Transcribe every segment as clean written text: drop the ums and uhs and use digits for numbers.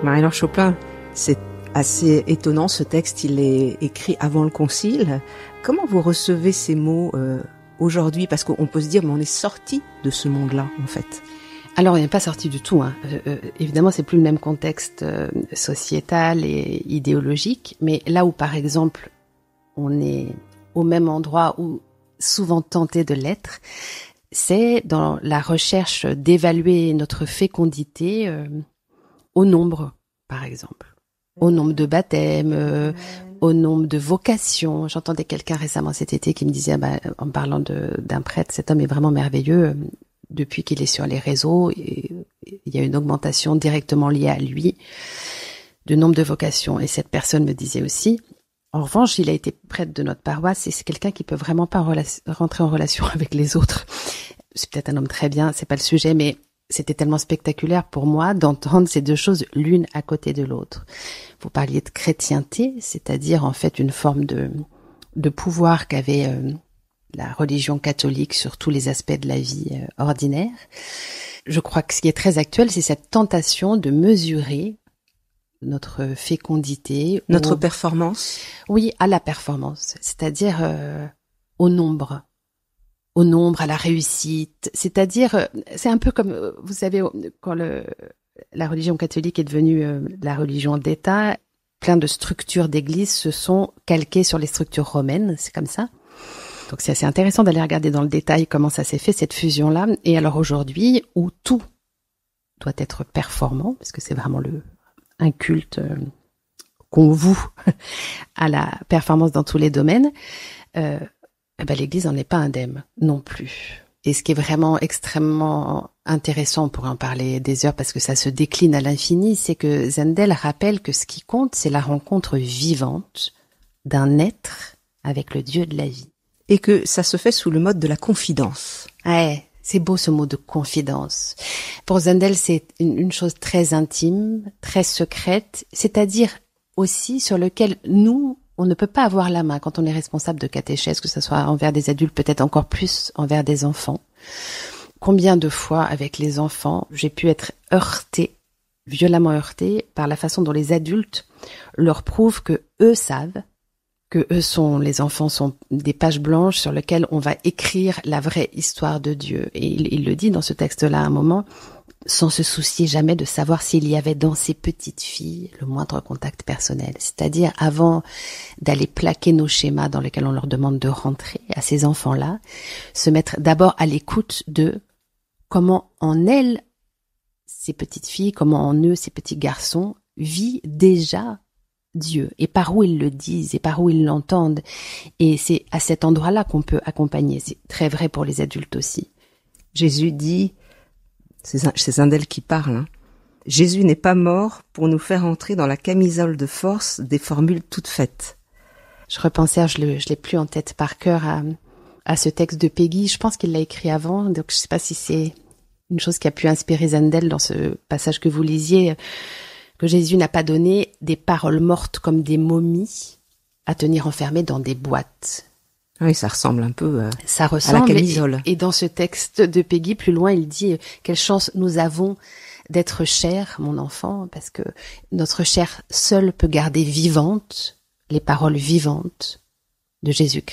Marie-Laure Choplin, c'est assez étonnant, ce texte, il est écrit avant le Concile. Comment vous recevez ces mots aujourd'hui? Parce qu'on peut se dire, mais on est sorti de ce monde-là, en fait. Alors, on n'est pas sorti du tout. Évidemment, c'est plus le même contexte sociétal et idéologique, mais là où, par exemple, on est au même endroit où souvent tenté de l'être, c'est dans la recherche d'évaluer notre fécondité au nombre, par exemple. Au nombre de baptêmes, au nombre de vocations. J'entendais quelqu'un récemment cet été qui me disait, en parlant d'un prêtre, cet homme est vraiment merveilleux. Depuis qu'il est sur les réseaux, il y a une augmentation directement liée à lui du nombre de vocations. Et cette personne me disait aussi, en revanche, il a été prêtre de notre paroisse et c'est quelqu'un qui peut vraiment pas rentrer en relation avec les autres. C'est peut-être un homme très bien, c'est pas le sujet, mais c'était tellement spectaculaire pour moi d'entendre ces deux choses l'une à côté de l'autre. Vous parliez de chrétienté, c'est-à-dire en fait une forme de pouvoir qu'avait la religion catholique sur tous les aspects de la vie ordinaire. Je crois que ce qui est très actuel, c'est cette tentation de mesurer notre fécondité. Notre performance. Oui, à la performance, c'est-à-dire au nombre, à la réussite. C'est-à-dire, c'est un peu comme, vous savez, quand la religion catholique est devenue la religion d'État, plein de structures d'église se sont calquées sur les structures romaines, c'est comme ça. Donc c'est assez intéressant d'aller regarder dans le détail comment ça s'est fait, cette fusion-là. Et alors aujourd'hui, où tout doit être performant, parce que c'est vraiment un culte qu'on voue à la performance dans tous les domaines, l'Église n'en est pas indemne non plus. Et ce qui est vraiment extrêmement intéressant, on pourrait en parler des heures parce que ça se décline à l'infini, c'est que Zendel rappelle que ce qui compte, c'est la rencontre vivante d'un être avec le Dieu de la vie. Et que ça se fait sous le mode de la confidence. Ouais, c'est beau ce mot de confidence. Pour Zendel, c'est une chose très intime, très secrète, c'est-à-dire aussi sur lequel nous, on ne peut pas avoir la main quand on est responsable de catéchèse, que ce soit envers des adultes, peut-être encore plus envers des enfants. Combien de fois, avec les enfants, j'ai pu être heurtée, violemment heurtée, par la façon dont les adultes leur prouvent que eux savent, que les enfants sont des pages blanches sur lesquelles on va écrire la vraie histoire de Dieu. Et il le dit dans ce texte-là à un moment, sans se soucier jamais de savoir s'il y avait dans ces petites filles le moindre contact personnel. C'est-à-dire, avant d'aller plaquer nos schémas dans lesquels on leur demande de rentrer, à ces enfants-là, se mettre d'abord à l'écoute de comment en elles, ces petites filles, comment en eux, ces petits garçons, vit déjà Dieu, et par où ils le disent, et par où ils l'entendent. Et c'est à cet endroit-là qu'on peut accompagner. C'est très vrai pour les adultes aussi. Jésus dit, c'est Zendel qui parle, Jésus n'est pas mort pour nous faire entrer dans la camisole de force des formules toutes faites. Je repensais, je l'ai plus en tête par cœur, à ce texte de Peggy. Je pense qu'il l'a écrit avant, donc je sais pas si c'est une chose qui a pu inspirer Zendel dans ce passage que vous lisiez, que Jésus n'a pas donné des paroles mortes comme des momies à tenir enfermées dans des boîtes. Oui, ça ressemble un peu ça à la camisole. Et dans ce texte de Peggy, plus loin, il dit « Quelle chance nous avons d'être chers, mon enfant, parce que notre chair seule peut garder vivantes les paroles vivantes de Jésus-Christ. »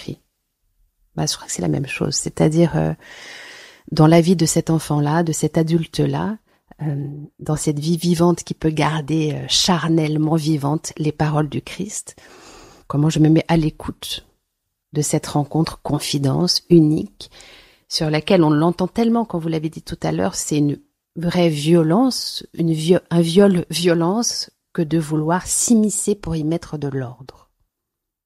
Je crois que c'est la même chose, c'est-à-dire dans la vie de cet enfant-là, de cet adulte-là, dans cette vie vivante qui peut garder charnellement vivante les paroles du Christ, comment je me mets à l'écoute de cette rencontre confidence unique sur laquelle on l'entend tellement, quand vous l'avez dit tout à l'heure, c'est une vraie violence, un viol violence que de vouloir s'immiscer pour y mettre de l'ordre.